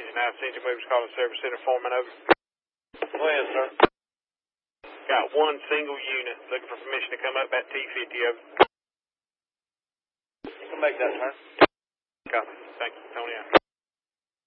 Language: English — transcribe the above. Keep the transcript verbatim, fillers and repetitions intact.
United Century Movers calling Service Center Foreman, over. Go ahead, sir. Got one single unit looking for permission to come up at T fifty, over. You can make that turn. Copy. Thank you, Tony. Out.